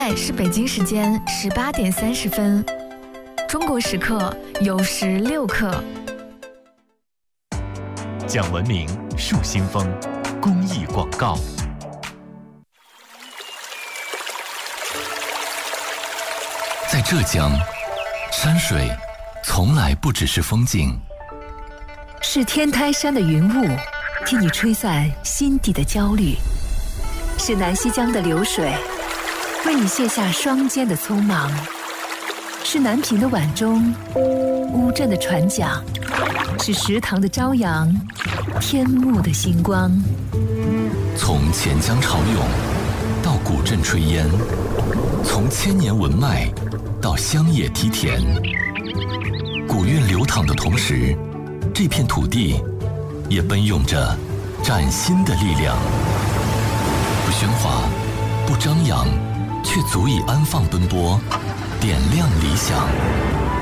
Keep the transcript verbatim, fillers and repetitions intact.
现在是北京时间十八点三十分，中国时刻酉时六刻。 讲文明树新风公益广告。 在浙江，山水从来不只是风景， 是天台山的云雾替你吹散心底的焦虑，是南溪江的流水为你卸下双肩的匆忙，是南屏的晚钟乌镇的船桨，是石塘的朝阳天幕的星光。 从钱江潮涌到古镇炊烟，从千年文脉到乡野梯田，古韵流淌的同时，这片土地也奔涌着崭新的力量。不喧哗，不张扬，却足以安放奔波，点亮理想。